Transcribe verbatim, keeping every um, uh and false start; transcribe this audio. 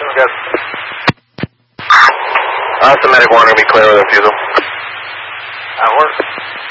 Good. Uh, Semitic one, going to be clear with a refusal. That works.